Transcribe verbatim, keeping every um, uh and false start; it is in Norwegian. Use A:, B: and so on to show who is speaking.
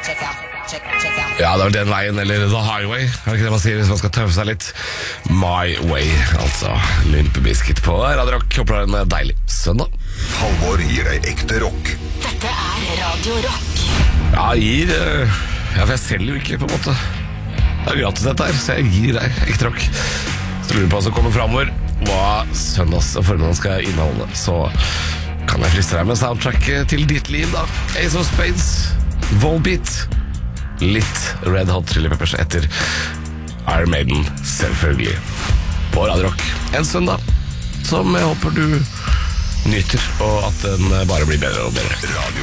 A: Ja, det er den veien, eller The Highway, er det ikke det man sier hvis man skal tøffe seg litt? My Way, altså Limp Bizkit på Radio Rock. Håper det er en deilig søndag.
B: Halvor gir deg ekte rock.
C: Dette er Radio Rock.
A: Ja, jeg gir uh, Ja, for jeg selger jo ikke på en måte. Det er gratis dette her, så jeg gir deg ekte rock. Så lurer på hva som kommer fremover, hva søndags og formiddagen skal inneholde. Så kan jeg friste deg med soundtracket til ditt liv da. Ace of Spades, Volbeat, litt Red Hot Chili Peppers etter Iron Maiden, selvfølgelig på Radio Rock. En søndag som jeg håper du nyter, og at den bare blir bedre og bedre.
B: Radio